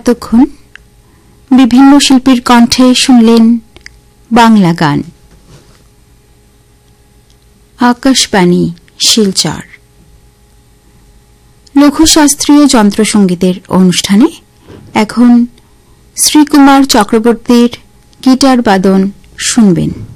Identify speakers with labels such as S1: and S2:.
S1: এতক্ষণ বিভিন্ন শিল্পীর কণ্ঠে শুনলেন বাংলা গান। আকাশবাণী শিলচর। লঘুশাস্ত্রীয় যন্ত্রসঙ্গীতের অনুষ্ঠানে এখন শ্রীকুমার চক্রবর্তীর গিটার বাদন শুনবেন।